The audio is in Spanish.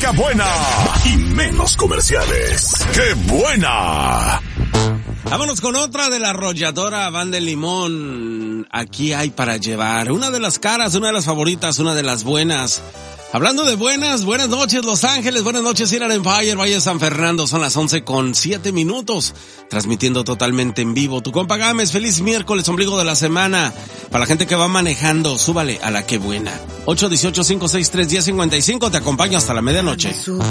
música buena y menos comerciales. ¡Qué buena! Vámonos con otra de la arrolladora Van de Limón. Aquí hay para llevar. Una de las caras, una de las favoritas, una de las buenas. Hablando de buenas noches Los Ángeles, buenas noches Inland Empire, Valle de San Fernando, son las 11:07, transmitiendo totalmente en vivo. Tu compa Gámez, feliz miércoles, ombligo de la semana. Para la gente que va manejando, súbale a la que buena. 818-563-1055, te acompaño hasta la medianoche.